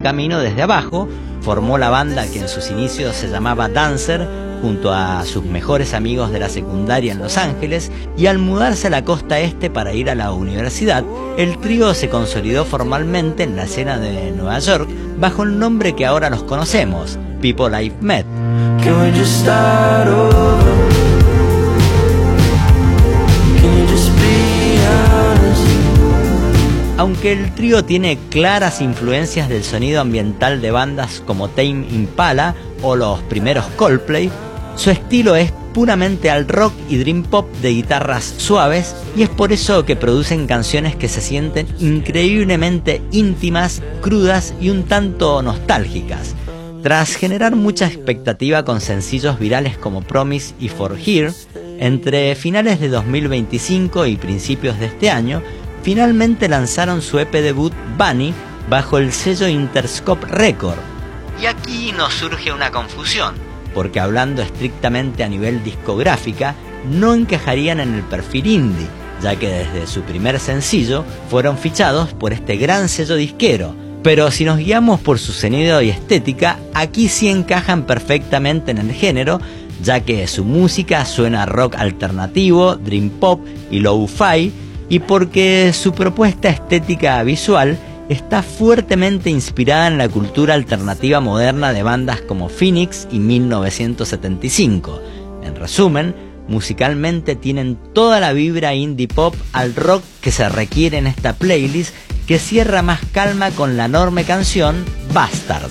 camino desde abajo, formó la banda que en sus inicios se llamaba Dancer, junto a sus mejores amigos de la secundaria en Los Ángeles, y al mudarse a la costa este para ir a la universidad, el trío se consolidó formalmente en la escena de Nueva York bajo el nombre que ahora los conocemos, People I've Met. Aunque el trío tiene claras influencias del sonido ambiental de bandas como Tame Impala o los primeros Coldplay, su estilo es puramente al rock y dream pop de guitarras suaves, y es por eso que producen canciones que se sienten increíblemente íntimas, crudas y un tanto nostálgicas. Tras generar mucha expectativa con sencillos virales como Promise y For Here, entre finales de 2025 y principios de este año, finalmente lanzaron su EP debut Bunny bajo el sello Interscope Record. Y aquí nos surge una confusión, porque hablando estrictamente a nivel discográfica, no encajarían en el perfil indie, ya que desde su primer sencillo fueron fichados por este gran sello disquero. Pero si nos guiamos por su sonido y estética, aquí sí encajan perfectamente en el género, ya que su música suena a rock alternativo, dream pop y lo-fi, y porque su propuesta estética visual está fuertemente inspirada en la cultura alternativa moderna de bandas como Phoenix y 1975. En resumen, musicalmente tienen toda la vibra indie pop al rock que se requiere en esta playlist, que cierra más calma con la enorme canción Bastard.